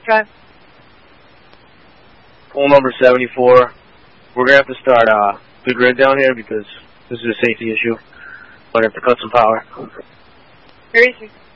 Drive. Pole number 74. We're going to have to start the grid down here because this is a safety issue. But I have to cut some power. Very easy.